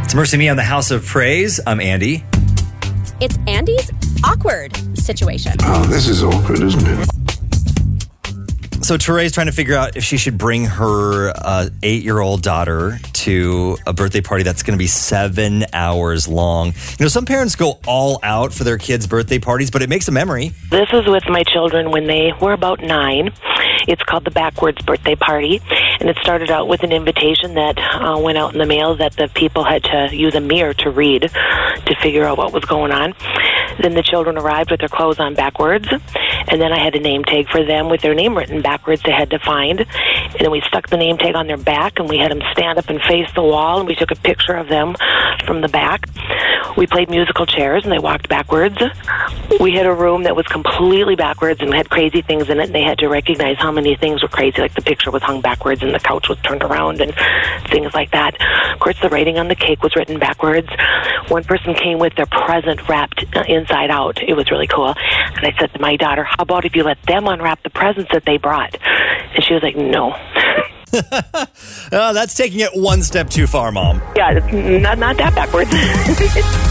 It's Mercy Me on the House of Praise. I'm Andy. It's Andy's awkward situation. Oh, this is awkward, isn't it? So Tere's trying to figure out if she should bring her 8-year-old daughter to a birthday party that's going to be 7 hours long. Some parents go all out for their kids' birthday parties, but it makes a memory. This is with my children when they were about 9. It's called the Backwards Birthday Party, and it started out with an invitation that went out in the mail that the people had to use a mirror to read to figure out what was going on. Then the children arrived with their clothes on backwards, and then I had a name tag for them with their name written backwards they had to find. And then we stuck the name tag on their back, and we had them stand up and face the wall, and we took a picture of them from the back. We played musical chairs, and they walked backwards. We had a room that was completely backwards and had crazy things in it, and they had to recognize how many things were crazy, like the picture was hung backwards and the couch was turned around and things like that. Of course, the writing on the cake was written backwards. One person came with their present wrapped inside out. It was really cool. And I said to my daughter, how about if you let them unwrap the presents that they brought? And she was like, no. That's taking it one step too far, Mom. Yeah, it's not that backwards.